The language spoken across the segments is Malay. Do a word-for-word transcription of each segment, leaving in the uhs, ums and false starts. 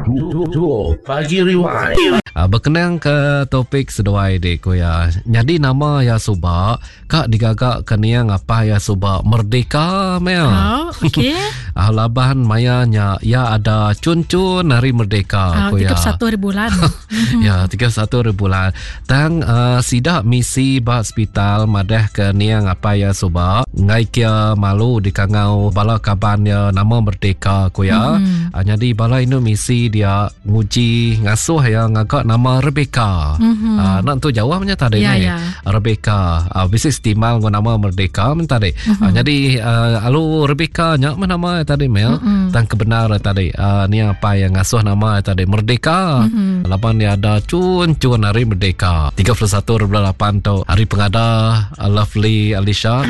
Pagi Riwai. Uh, berkenaan ke topik seduai dek kuya. Jadi nama ya subak kak digagak keniang apa ya subak merdeka mea. Oh, okey. Ah laban mayanya ya ada cun-cun hari merdeka Ah, kuya. tiga puluh satu hari bulan. Ya, tiga puluh satu hari bulan. Tang uh, sidak misi ba hospital madah keniang apa ya subak ngai kia malu di kangau bala kaban ya nama merdeka kuya. Mm-hmm. Uh, jadi bala ini misi dia nguji ngasuh ya ngagak nama Rebecca. Mm-hmm. Uh, nak tu jawabnya tadi Ya, ni. ya. Rebecca. Uh, bisa istimal ngau nama merdeka men tadi. Mm-hmm. Uh, jadi uh, alu Rebecca nya mana nama tadi mel. Mm-hmm. Tang kebenar tadi. Uh, ni apa yang ngasuh nama tadi merdeka. Mm-hmm. Lapan dia ada cun-cun hari merdeka. tiga puluh satu lapan tu hari pengada uh, Lovely Alicia.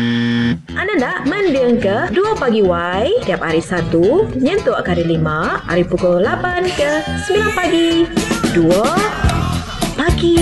Anda nak mendeng ke dua pagi Y tiap hari Sabtu nyentuh kali lima hari pukul lapan ke sembilan pagi. Dua pagi.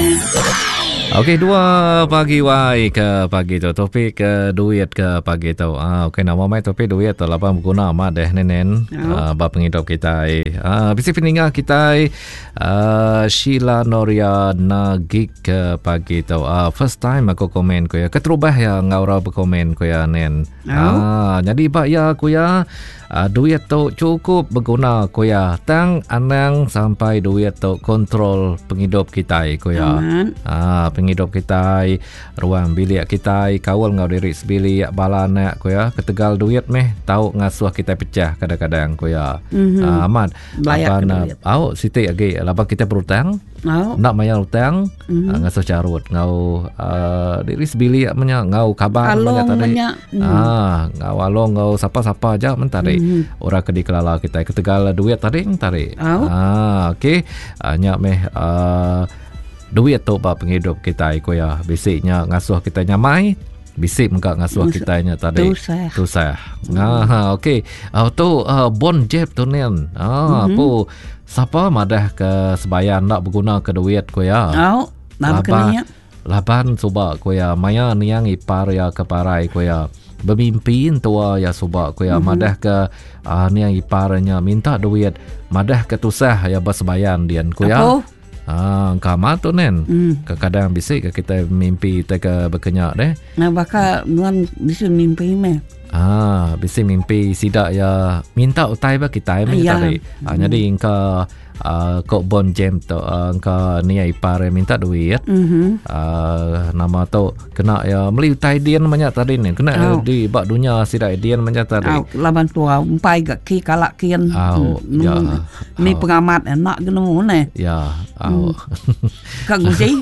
Okey, dua pagi wai ke pagi tu. Topik ke duit ke pagi tu. Ah, okey, nama mai topik duit tu lapan berguna amat deh nenen. Ah, bab penghidup kita. Ah, bisi peningat kita ah, Sheila Noria Nagik ke pagi tu. Ah, first time aku komen ko ya. Keterubah ya ngaura berkomen ko ya nen. Ah, jadi pak ya ko ya. Uh, duit tu cukup berguna kuya. Tang anang sampai duit tu kontrol penghidup kita kuya. Ah, penghidup kita, ruang bilik kita, kawal ngau diri sebilik bala anak kuya. Ketegal duit meh tahu ngasuh kita pecah kadang-kadang kuya. Mm-hmm. Ah, amat. Lapan au siti lagi lapan kita berutang. Oh. Nak bayar hutang, mm-hmm. uh, ngasuh carut ngau uh, diri sebilik menya ngau kabar menya tadi. Mm. Ah, ngau along ngau sapa-sapa aja men tadi. Mm-hmm. Orang kedi kelala kita ketegal duit tadi tadi. Oh. Ah, okey. Uh, nya meh uh, duit tu ba penghidup kita ko ya. Bisiknya ngasuh kita nyamai. Bisik muka ngasuh kita nya tadi. Tusah. Tusah. Ah, okey. Uh, tu uh, bon jeb tu nen. Ah, mm-hmm. pu siapa madah ke sebayan nak berguna ke duit ko ya. Oh, nak kena. Laban suba ko ya maya niang ipar ya ke parai ko ya. Bermimpi tua ya suba ko ya mm-hmm. madah ke uh, niang iparnya minta duit madah ke tusah ya bersebayan dian ko ya. Apa? Ah, kamat tu nen. Mm. Kadang bisik ke kita mimpi kita ke berkenyak deh. Nah, bakal nuan bisa mimpi meh. Ah, bisa mimpi sidak ya minta utai ba kita minta tadi. Ah, jadi engka uh, kok bon jam tu uh, engka ni ipar minta duit. Mm-hmm. Uh, nama tu kena ya meli utai dian banyak tadi ni. Kena oh. di bak dunia sidak dian banyak tadi. Oh, laban tua umpai gak ki kalak kian. Oh, mm, ya. Ni oh. pengamat enak genu ne. Ya. Oh. Kang Gusi.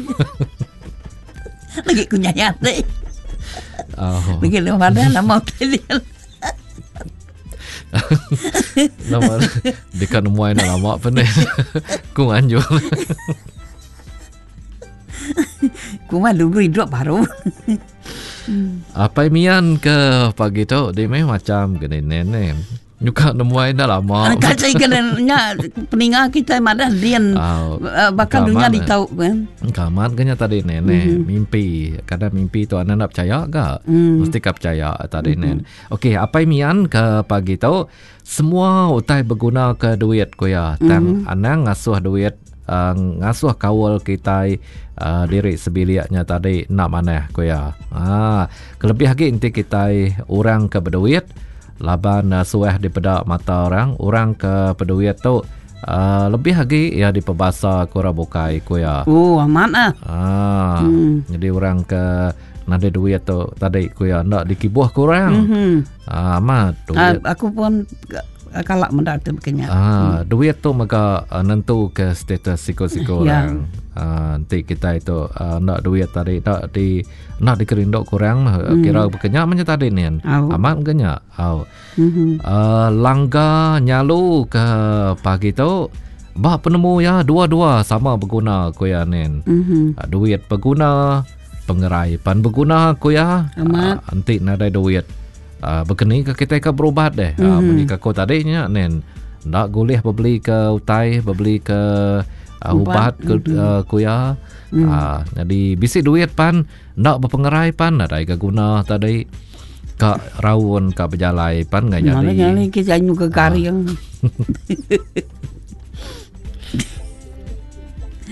Lagi kunyayat deh. Oh. Begitu mana nama pilihan. Nama dekat muai nak lama apa ni? Ku anjur. Ku mah dulu hidup baru. Apa mian ke pagi tu? Dia memang macam gini nenek. Nyuka nemuai dah lama. Kacai kenanya peningat kita madah dian oh, bakal dunia ditahu kan. Kamat kenya tadi nenek mm-hmm. mimpi. Kadang mimpi tu anak nak percaya ke? Mm. Mesti kau percaya tadi mm-hmm. nenek. Okey, apa mian ke pagi tu? Semua utai berguna ke duit ko ya. Tang mm-hmm. anak ngasuh duit uh, ngasuh kawal kita uh, diri sebiliknya tadi nak mana ko ya. Ah, kelebih lagi inti kita orang ke berduit laban uh, suah di pedak mata orang orang ke peduit tu uh, lebih lagi ya di pebasa kura bukai ku ya. Oh, aman ah. Ah, hmm. Jadi orang ke nade duit tu tadi ku ya nak dikibuh kurang. Mm-hmm. Ah, amat duit. Uh, aku pun kalak mendak tu bekenya. Ah, hmm. duit tu maka uh, nentu ke status siko-siko yeah. orang. Uh, nanti kita itu uh, nak duit tadi nak di nak dikerindok kurang mm. kira berkenyak macam tadi ni oh. amat kenyak oh. mm-hmm. uh, langga nyalu ke pagi tu bah penemu ya dua-dua sama berguna ko ya nen mm-hmm. uh, duit berguna pengerai pan berguna ko ya uh, nanti nadai duit uh, berkeni ke kita ke berobat deh mm-hmm. uh, menikah ko tadi nya nen nak goleh beli ke utai beli ke Uh, ubat ke uh, kuya mm. uh, jadi bisi duit pan nak berpengerai pan ada ke guna tadi ka rawon ka berjalai pan nggak jadi nyali kita juga garing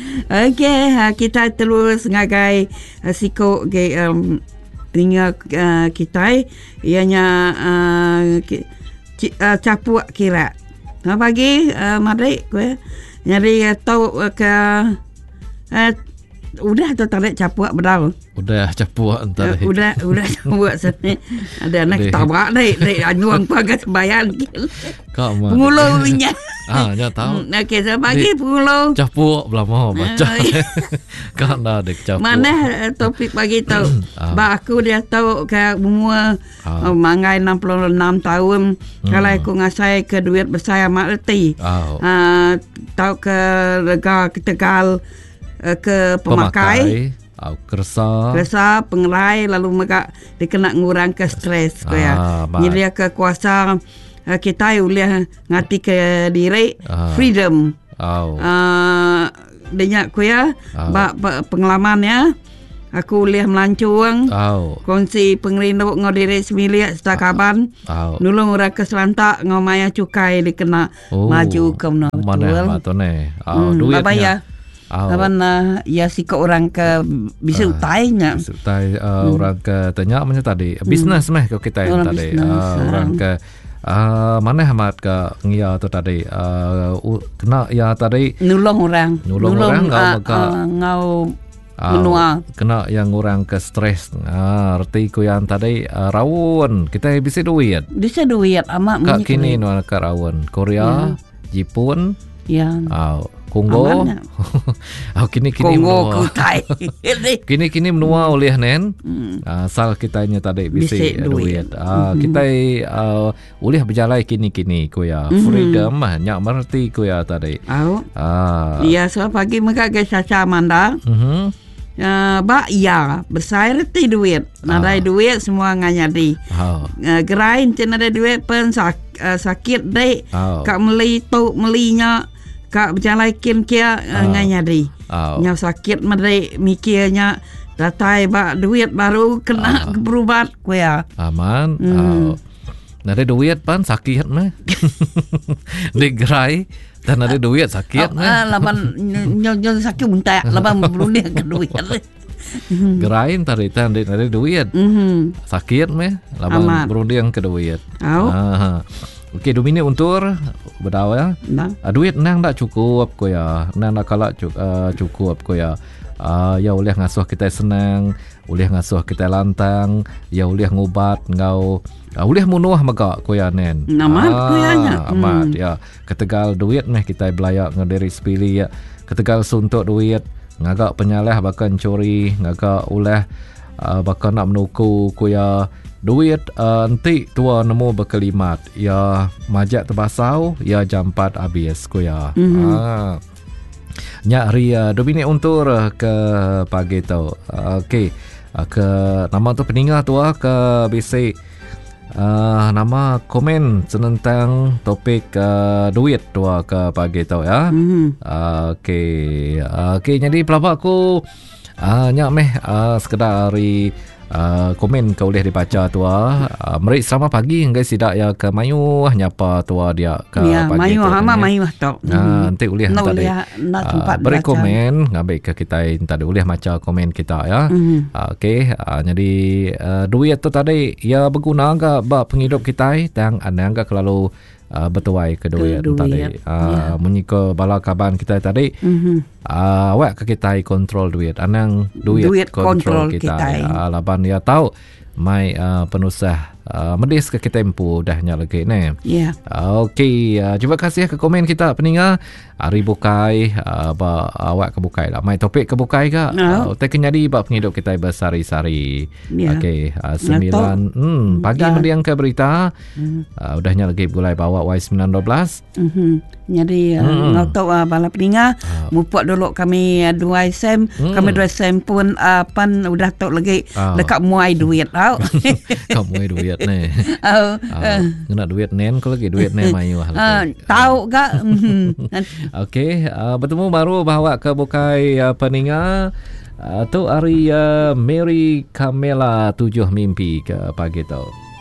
Okey, uh, kita terus ngagai uh, sikok ke um, tinggal uh, kita ianya uh, ki, ki, uh, capuk kira. Nah pagi uh, mari kowe nyari uh, tahu uh, ke uh, udah tu tarik capuk bedal. Udah capuk entar. Uh, udah udah capuk sini. Ada anak tabak dai dai anyuang pagat bayar. Kau mah. Pengulunya. Ah, nya tahu. Okey, saya bagi pengulu. Capuk belah mau baca. Kau dah dek capuk. Mana topik bagi tahu. Ba aku dia tahu ke semua uh, mangai enam puluh enam tahun hmm. kalau aku ngasai ke duit besar mak reti. Oh. Uh, tahu ke lega ke Tegal uh, ke pemakai. Oh, kersa. Kersa, pengerai lalu mereka dikena ngurang ke stres ko ya. Jadi ke kuasa uh, kita boleh ngati ke diri ah. freedom. Oh. Uh, Denyak ko ya. Oh. Ba, ba, pengalamannya aku boleh melancung. Oh. Kongsi pengerindu ngodiri semiliak setakaban. Oh. Nulung orang ke selantak ngomaya cukai dikena oh. maju ke menurut. Mana matone. Oh, hmm, duitnya. Ya. Oh. Karena ya si ke orang ke bisa uh, utainya. Bisa utai uh, hmm. orang ke tanya macam tadi. Bisnes hmm. meh ke kita yang tadi. Uh, orang ke uh, mana amat ke ngia tu tadi. Uh, uh, kena ya tadi. Nulung orang. Nulung, Nulung orang ngau maka. Uh, ngau menua. Uh, kena yang orang ke stres. Ah, uh, arti ku yang tadi uh, rawon. Kita bisa duit. Bisa duit amat. Kak kini nu ke rawon. Korea, ya. Jepun. Ya. Uh, Kongo. Oh, kini-kini Kongo kutai. Kini-kini menua oleh nen. Hmm. Asal kitanya tadi bisa duit. Ah, mm-hmm. Kita uh, oleh berjalan kini-kini ko ya. Mm-hmm. Freedom mah nyak merti ko ya tadi. Oh. Ah. Iya, so pagi mereka ke Sacha Amanda. Mhm. Uh, ba iya bersair ti duit. Nadai oh. duit semua nganyadi. Oh. Uh, gerain tin ada duit pen sak, uh, sakit dai. Oh. Kak meli tu melinya Kak berjalan kin kia uh, nganyadi. Oh. Nya sakit madai mikirnya datai ba duit baru kena oh. berubat ku ya. Aman. Hmm. Oh. Nade duit pan sakit mah. Digerai dan ada duit sakit mah. Ah, laban nyo sakit muntah, laban berunding ke duit. Gerain tadi tan ada duit. Mm-hmm. Sakit mah, laban berunding ke duit. Oh. Ah. Okey, dua minit untuk berdawa ya. Nah. Uh, duit nang tak cukup ko ya. Nang tak kalak uh, cukup ko ya. Uh, ya boleh ngasuh kita senang, boleh ngasuh kita lantang, ya boleh ngubat ngau, uh, boleh munuh maka ko ya nen. Amat ah, ko ya nya. Amat hmm. ya. Ketegal duit meh kita belayak ngediri sepili ya. Ketegal suntuk duit, ngagak penyaleh bahkan curi, ngagak oleh uh, bahkan nak menuku ko ya. Duit uh, nanti tua nemu berkelimat. Ya majak terbasau, ya jampat habis ko ya. Mm-hmm. Ah. Nyak Ria dua minit untuk ke pagi tu. Uh, Okey. Uh, ke nama tu peninggal tu uh, ke basic uh, nama komen tentang topik uh, duit tu uh, ke pagi tu ya. Mm-hmm. Uh, Okey. Uh, Okey, jadi pelabak aku uh, nyak meh uh, sekedar hari Uh, komen kau boleh dibaca tua. Uh, Merik sama pagi guys tidak ya ke mayu nyapa tua dia ke ya, pagi mayu hama mayu tok. Nah, nanti boleh no, tadi. Uh, beri komen ngabai ke kita tadi boleh baca komen kita ya. Mm-hmm. Uh, Okey, uh, jadi uh, duit tu tadi ya berguna ke bab penghidup kita dan anda enggak kelalu Uh, bertuai ke duit tadi. Uh, yeah. Menyika bala kaban kita tadi. Mm-hmm. Uh, awak ke kita kontrol duit. Anang duit, duit kontrol kita. kita. Uh, laban dia tahu mai uh, penusah uh, medis ke kita empu dahnya lagi ni. Yeah. Uh, Okey, uh, terima kasih ke komen kita peninggal. Hari bukai uh, ba, awak ke bukai lah. Mai topik ke bukai ke? No. Uh, Tekan jadi bab penghidup kita bersari-sari. Yeah. Okey, uh, sembilan hmm, pagi mendiang ke berita. Mm. Uh, udahnya lagi mulai bawa Y sembilan dua belas. Mhm. Jadi uh, hmm. ngau uh, bala peninggal uh. mupuak dulu kami uh, dua sem, hmm. kami dua sem pun uh, pan udah tok lagi uh. dekat muai duit tau. Kau muai duit ni. Oh, uh. Kena duit nen kau lagi duit nen mayu lagi. Uh, tahu gak? Okey, uh, bertemu baru bawa ke bukai uh, peninggal uh, tu hari uh, Mary Kamela tujuh mimpi ke pagi tu.